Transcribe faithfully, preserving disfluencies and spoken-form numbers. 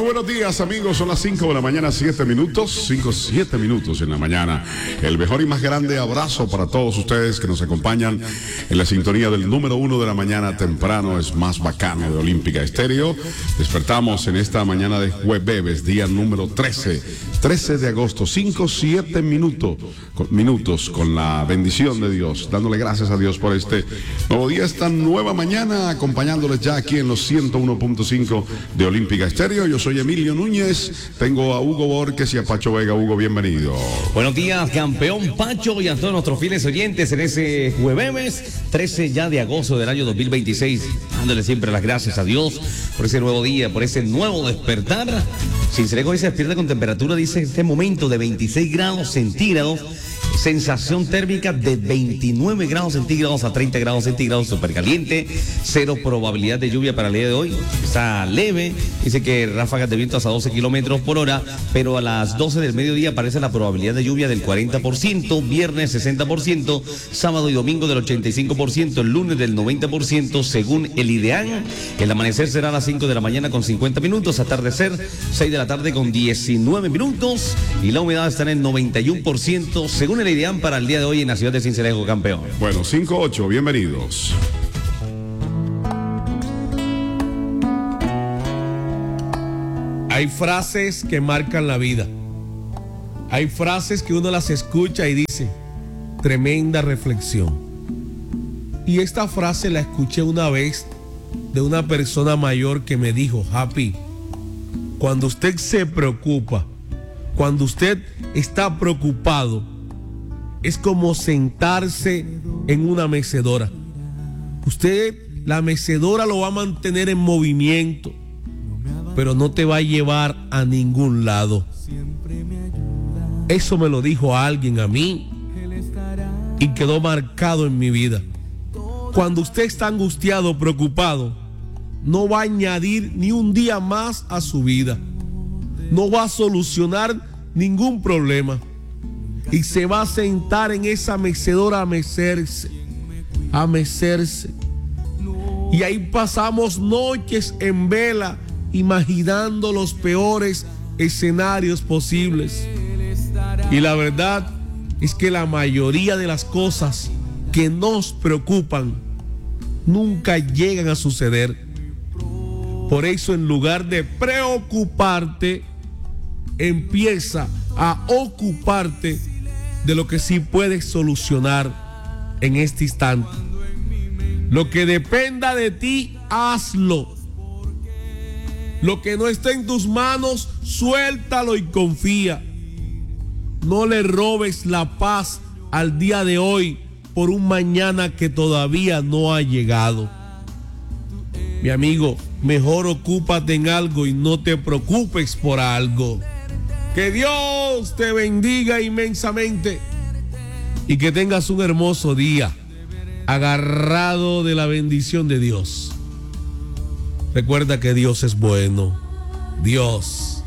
buenos días, amigos. Son las cinco de la mañana, siete minutos. cinco, siete minutos en la mañana. El mejor y más grande abrazo para todos ustedes que nos acompañan en la sintonía del número uno de la mañana temprano. Es más bacano de Olímpica Estéreo. Despertamos en esta mañana de jueves, día número trece. trece de agosto, cinco, siete minutos, minutos con la bendición de Dios. Dándole gracias a Dios por este nuevo día, esta nueva mañana, acompañándoles ya aquí en los ciento uno punto cinco de Olímpica Estéreo. Yo soy Emilio Núñez, tengo a Hugo Borges y a Pacho Vega. Hugo, bienvenido. Buenos días, campeón Pacho, y a todos nuestros fieles oyentes en ese jueves trece ya de agosto del año dos mil veintiséis. Dándole siempre las gracias a Dios por ese nuevo día, por ese nuevo despertar. Cincelejo hoy se despierta con temperatura, dice, en este momento de veintiséis grados centígrados. Sensación térmica de veintinueve grados centígrados a treinta grados centígrados, súper caliente. Cero probabilidad de lluvia para el día de hoy. Está leve. Dice que ráfagas de viento hasta doce kilómetros por hora, pero a las doce del mediodía aparece la probabilidad de lluvia del cuarenta por ciento. Viernes sesenta por ciento. Sábado y domingo del ochenta y cinco por ciento. El lunes del noventa por ciento, según el IDEAN. El amanecer será a las cinco de la mañana con cincuenta minutos. Atardecer, seis de la tarde con diecinueve minutos. Y la humedad está en el noventa y uno por ciento, según el IDEAN, para el día de hoy en la ciudad de Cincelejo, campeón. Bueno, cinco ocho, bienvenidos. Hay frases que marcan la vida. Hay frases que uno las escucha y dice, tremenda reflexión. Y esta frase la escuché una vez de una persona mayor que me dijo, Happy, cuando usted se preocupa, cuando usted está preocupado, es como sentarse en una mecedora. Usted, la mecedora lo va a mantener en movimiento, pero no te va a llevar a ningún lado. Eso me lo dijo alguien a mí y quedó marcado en mi vida. Cuando usted está angustiado, preocupado, no va a añadir ni un día más a su vida. No va a solucionar ningún problema. Y se va a sentar en esa mecedora a mecerse, a mecerse. Y ahí pasamos noches en vela, imaginando los peores escenarios posibles. Y la verdad es que la mayoría de las cosas que nos preocupan nunca llegan a suceder. Por eso, en lugar de preocuparte, empieza a ocuparte de lo que sí puedes solucionar en este instante. Lo que dependa de ti, hazlo. Lo que no esté en tus manos, suéltalo y confía. No le robes la paz al día de hoy por un mañana que todavía no ha llegado. Mi amigo, mejor ocúpate en algo y no te preocupes por algo. Que Dios te bendiga inmensamente y que tengas un hermoso día agarrado de la bendición de Dios. Recuerda que Dios es bueno. Dios